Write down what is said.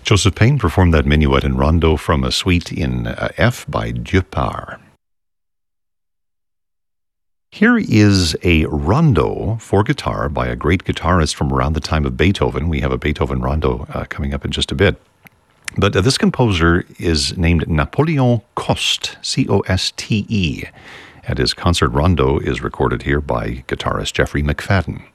Joseph Payne performed that minuet and rondo from a suite in F by Dupart. Here is a rondo for guitar by a great guitarist from around the time of Beethoven. We have a Beethoven rondo coming up in just a bit. But this composer is named Napoleon Coste, C-O-S-T-E, and his concert rondo is recorded here by guitarist Jeffrey McFadden.